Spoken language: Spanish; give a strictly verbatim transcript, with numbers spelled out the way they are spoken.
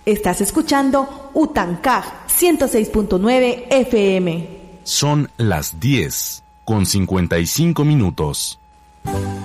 Estás escuchando Utancaj ciento seis punto nueve F M. Son las diez con cincuenta y cinco minutos.